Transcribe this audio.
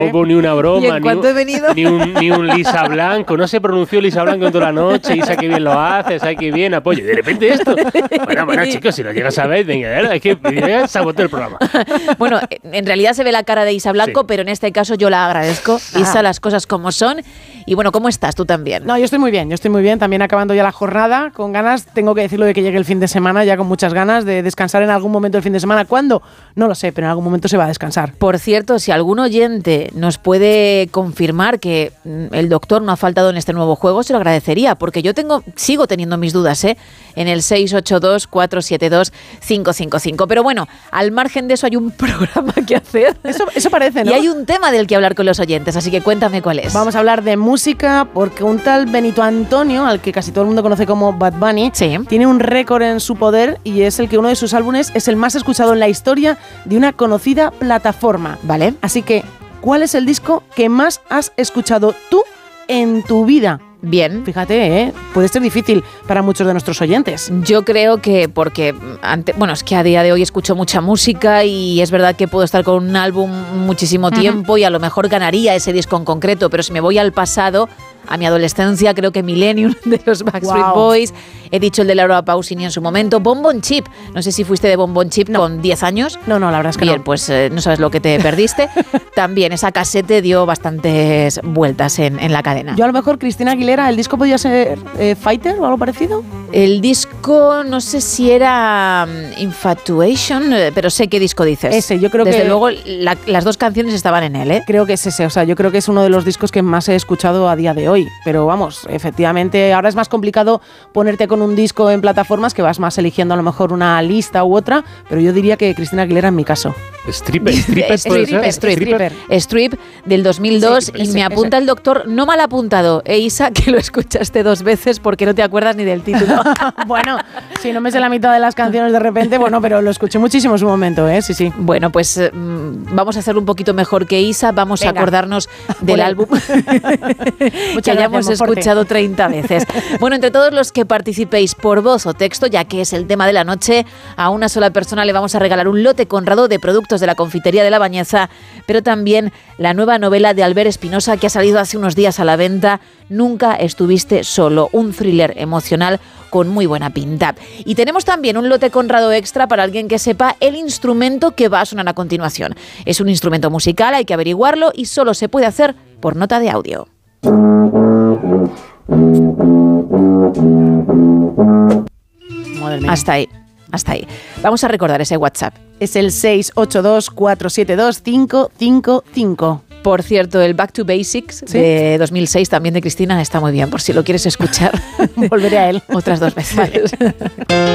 No hubo ni una broma, ¿Y en cuánto he venido? ni un Lisa Blanco. No se pronunció Lisa Blanco en toda la noche. Isa, qué bien lo haces, ay, qué bien, apoyo. Y de repente esto. Bueno, chicos, si lo llegas a ver, venga, es que saboteó el programa. Bueno, en realidad se ve la cara de Isa Blanco, sí. Pero en este caso yo la agradezco. Isa, las cosas como son. Y bueno, ¿cómo estás tú también? No, yo estoy muy bien, también acabando ya la jornada, con ganas, tengo que decirlo de que llegue el fin de semana, ya con muchas ganas de descansar en algún momento del fin de semana. ¿Cuándo? No lo sé, pero en algún momento se va a descansar. Por cierto, si algún oyente nos puede confirmar que el doctor no ha faltado en este nuevo juego, se lo agradecería, porque yo sigo teniendo mis dudas, en el 682-472-555. Pero bueno, al margen de eso hay un programa que hacer. Eso parece, ¿no? Y hay un tema del que hablar con los oyentes, así que cuéntame cuál es. Vamos a hablar de música, porque un tal Benito Antonio, al que casi todo el mundo conoce como Bad Bunny, sí, tiene un récord en su poder y es el que uno de sus álbumes es el más escuchado en la historia de una conocida plataforma. Vale. Así que, ¿cuál es el disco que más has escuchado tú en tu vida? Bien. Fíjate, puede ser difícil para muchos de nuestros oyentes. Yo creo que porque es que a día de hoy escucho mucha música y es verdad que puedo estar con un álbum muchísimo tiempo y a lo mejor ganaría ese disco en concreto, pero si me voy al pasado, a mi adolescencia, creo que Millennium de los Backstreet Boys, he dicho el de Laura Pausini en su momento, Bon Bon Chip, no sé si fuiste de Bon Bon Chip con 10 años. No, la verdad es que Bien, pues no sabes lo que te perdiste. También esa casete dio bastantes vueltas en la cadena. Yo a lo mejor, Cristina Aguilera, ¿el disco podía ser Fighter o algo parecido? El disco, no sé si era Infatuation, pero sé qué disco dices. Ese, yo creo Desde luego, las dos canciones estaban en él, Creo que es ese, o sea, yo creo que es uno de los discos que más he escuchado a día de hoy. Pero vamos, efectivamente, ahora es más complicado ponerte con un disco en plataformas, que vas más eligiendo a lo mejor una lista u otra, pero yo diría que Cristina Aguilera en mi caso. Stripper del 2002, Sí, y me apunta el doctor, no mal apuntado, Isa, que lo escuchaste 2 veces porque no te acuerdas ni del título. Bueno, si no me sé la mitad de las canciones de repente, bueno, pero lo escuché muchísimo en su momento, sí. Bueno, pues vamos a hacerlo un poquito mejor que Isa, vamos a acordarnos del álbum que hayamos escuchado 30 veces. Bueno, entre todos los que participéis por voz o texto, ya que es el tema de la noche, a una sola persona le vamos a regalar un lote Conrado de productos de la confitería de La Bañeza, pero también la nueva novela de Albert Espinosa que ha salido hace unos días a la venta, Nunca estuviste solo, un thriller emocional con muy buena pinta. Y tenemos también un lote Conrado extra para alguien que sepa el instrumento que va a sonar a continuación. Es un instrumento musical, hay que averiguarlo y solo se puede hacer por nota de audio. Madre mía. Hasta ahí. Vamos a recordar ese WhatsApp. Es el 682-472-555. Por cierto, el Back to Basics de 2006, también de Cristina, está muy bien, por si lo quieres escuchar. Volveré a él. Otras 2 veces. Vale.